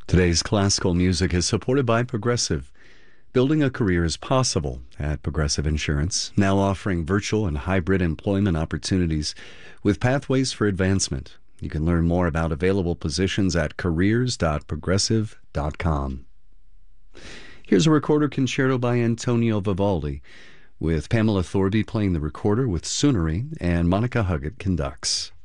Today's classical music is supported by Progressive. Building a career is possible at Progressive Insurance, now offering virtual and hybrid employment opportunities with pathways for advancement. You can learn more about available positions at careers.progressive.com. Here's a recorder concerto by Antonio Vivaldi, with Pamela Thorby playing the recorder with Sunnery and Monica Huggett conducts.